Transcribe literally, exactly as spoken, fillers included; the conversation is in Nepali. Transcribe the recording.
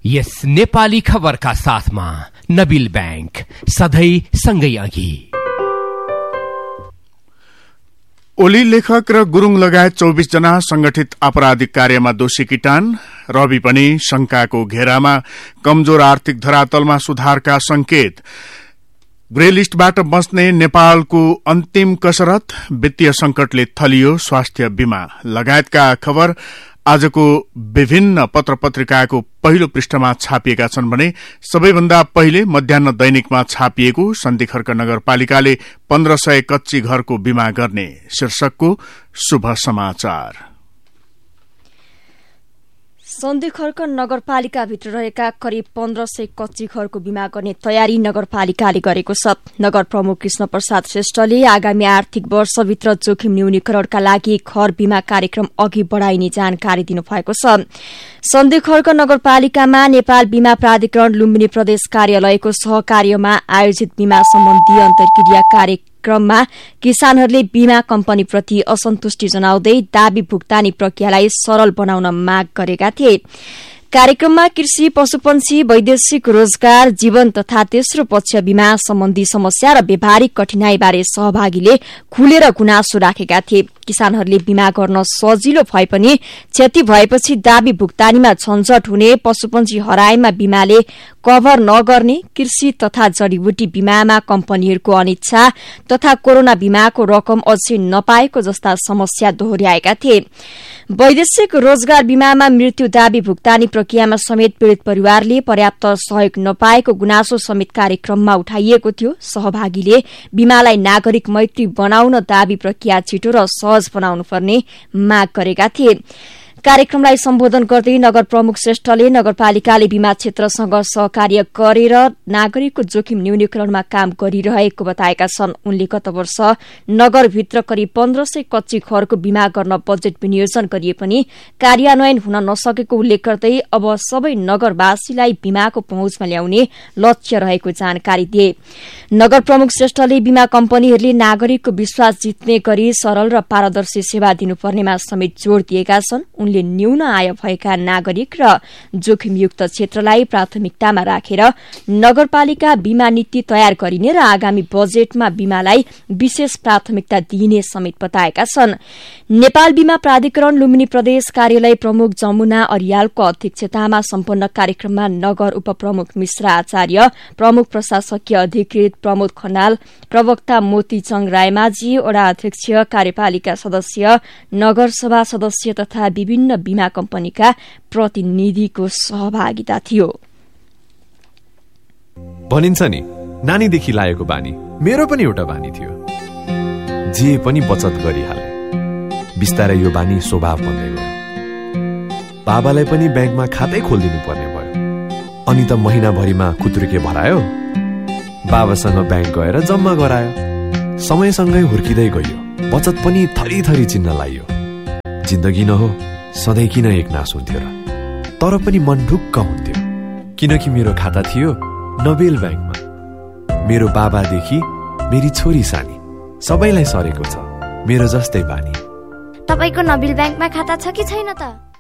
यस नेपाली खबरका साथमा नबिल बैंक सधैं सँगै अघि। ओली लेखक र गुरुङ लगायत चौबिस जना संगठित आपराधिक कार्यमा दोषी किटान। रवि पनि शंकाको घेरामा। कमजोर आर्थिक धरातलमा सुधारका संकेत। ग्रे लिस्टबाट बच्ने नेपालको अन्तिम कसरत। वित्तीय संकटले थलियो स्वास्थ्य बीमा लगायतका खबर आजको विभिन्न पत्र पत्रिकाको पहिलो पृष्ठमा छापिएका छन् भने सबैभन्दा पहिले मध्याह्न दैनिकमा छापिएको सन्धिखर्क नगरपालिकाले पन्ध्र सय कच्ची घरको बीमा गर्ने शीर्षकको शुभ समाचार। सन्धिखर्क नगरपालिकाभित्र रहेका करिब पन्ध्र सय कच्ची घरको बीमा गर्ने तयारी नगरपालिकाले गरेको छ। नगर प्रमुख कृष्ण प्रसाद श्रेष्ठले आगामी आर्थिक वर्षभित्र जोखिम न्यूनीकरणका लागि घर बीमा कार्यक्रम अघि बढ़ाइने जानकारी दिनुभएको छ। सन्धिखर्क नगरपालिकामा नेपाल बीमा प्राधिकरण लुम्बिनी प्रदेश कार्यालयको सहकार्यमा आयोजित बीमा सम्बन्धी अन्तर्क्रिया कार्यक्रम क्रममा किसानहरूले बीमा कम्पनीप्रति असन्तुष्टि जनाउँदै दावी भुक्तानी प्रक्रियालाई सरल बनाउन माग गरेका थिए। कार्यक्रममा कृषि, पशुपन्छी, वैदेशिक रोजगार, जीवन तथा तेस्रो पक्ष बीमा सम्बन्धी समस्या र व्यावहारिक कठिनाईबारे सहभागीले खुलेर गुनासो राखेका थिए। किसानहरूले बीमा गर्न सजिलो भए पनि क्षति भएपछि दावी भुक्तानीमा झन्झट हुने, पशुपन्छी हराएमा बीमाले कभर नगर्ने, कृषि तथा जडीबुटी बीमामा कम्पनीहरूको अनिच्छा तथा कोरोना बीमाको रकम अझै नपाएको जस्ता समस्या दोहोर्याएका थिए। वैदेशिक रोजगार बीमामा मृत्यु दावी भुक्तानी प्रक्रियामा समेत पीड़ित परिवारले पर्याप्त सहयोग नपाएको गुनासो समेत कार्यक्रममा उठाइएको थियो। सहभागीले बीमालाई नागरिक मैत्री बनाउन दावी प्रक्रिया छिटो र सहज बनाउनु पर्ने माग गरेका थिए। कार्यक्रमलाई सम्बोधन गर्दै नगर प्रमुख श्रेष्ठले नगरपालिकाले बीमा क्षेत्रसँग सहकार्य गरेर नागरिकको जोखिम न्यूनीकरणमा काम गरिरहेको बताएका छन्। उनले गत वर्ष नगरभित्र करिब पन्ध्र सय कच्ची घरको बीमा गर्न बजेट विनियोजन गरिए पनि कार्यान्वयन हुन नसकेको उल्लेख गर्दै अब सबै नगरवासीलाई बीमाको पहुँचमा ल्याउने लक्ष्य रहेको जानकारी दिए। नगर प्रमुख श्रेष्ठले बीमा कम्पनीहरूले नागरिकको विश्वास जित्ने गरी सरल र पारदर्शी सेवा दिनुपर्नेमा समेत जोड़ दिएका छन्। उनले न्यून आय भएका नागरिक र जोखिमयुक्त क्षेत्रलाई प्राथमिकतामा राखेर नगरपालिका बीमा नीति तयार गरिने र आगामी बजेटमा बीमालाई विशेष प्राथमिकता दिइने समेत बताएका छन्। नेपाल बीमा प्राधिकरण लुम्बिनी प्रदेश कार्यालय प्रमुख जमुना अरियालको अध्यक्षतामा सम्पन्न कार्यक्रममा नगर उपप्रमुख मिश्रा आचार्य, प्रमुख प्रशासकीय अधिकृत प्रमोद खनाल, प्रवक्ता मोतीचंग रायमाझी, वडा अध्यक्ष, कार्यपालिका सदस्य, नगरसभा सदस्य तथा विभिन्न बीमा कम्पनीका प्रतिनिधिको सहभागिता थियो। भनिन्छ नि, नानीदेखि लागेको बानी मेरो पनि एउटा बानी थियो। जे पनि बचत गरिहाले। बिस्तारै यो बानी स्वभाव बन्दै गयो। बाबालाई पनि ब्याङ्कमा खातै खोलिदिनु पर्ने भयो। अनि त महिनाभरिमा खुत्रुके भरायो। बाबासँग ब्याङ्क गएर जम्मा गरायो। समयसँगै हुर्किँदै गयो। बचत पनि थरी थरी चिन्न लाग्यो। जिन्दगी न हो, सधैँ किन एक नास हुन्थ्यो र? तर पनि मन ढुक्क हुन्थ्यो, किनकि मेरो खाता थियो नबेल ब्याङ्कमा। मेरो बाबादेखि मेरी छोरी सानी सबैलाई सरेको छ मेरो जस्तै बानी। तपाईको नबिल ब्याङ्कमा खाता छ कि छैन त?